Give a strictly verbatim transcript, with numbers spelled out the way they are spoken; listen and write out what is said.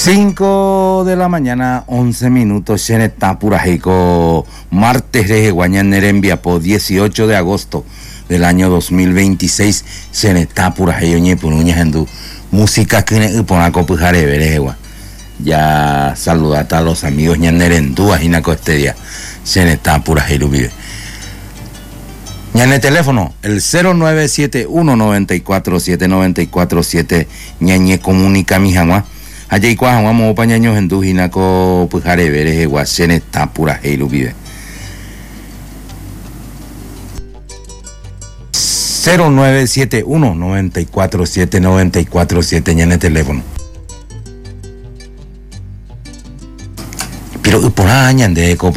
cinco de la mañana, once minutos, en esta purajico, martes de Guañaner en Viapó, dieciocho de agosto del año dos mil veintiséis, se está purajico, ñe puruña hendú, música que ne pona copujare veregua. Ya saludate a los amigos ñaner endú, ajinaco este día, se está purajico vive. Ñane teléfono, el cero nueve siete uno nueve cuatro siete nueve cuatro siete, ñañe comunica mi jamás. Allá y cuaja, vamos a pañaños en tu jinaco, pues jareveres, eguacene, tapura, heilu vive. cero nueve siete uno nueve cuatro siete nueve cuatro siete, ñane teléfono. Pero por año de